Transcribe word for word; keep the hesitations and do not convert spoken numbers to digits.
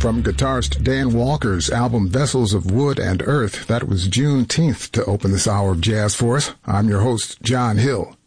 From guitarist Dan Walker's album Vessels of Wood and Earth, that was Juneteenth to open this hour of jazz for us. I'm your host, John Hill.